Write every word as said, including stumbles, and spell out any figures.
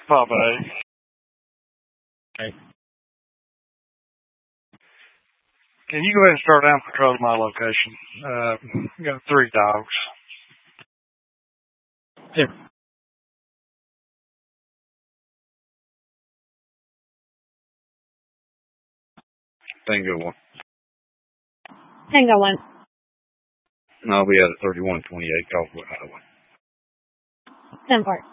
Papa eight. Okay. Can you go ahead and start down patrol my location? Uh, got three dogs. Yeah. Tango one. Tango one. I'll be at a thirty-one twenty-eight Caldwell Highway. ten four.